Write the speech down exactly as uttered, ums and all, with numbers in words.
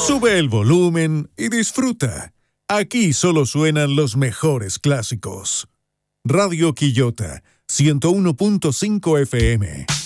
Sube el volumen y disfruta. Aquí solo suenan los mejores clásicos. Radio Quillota, ciento uno punto cinco F M.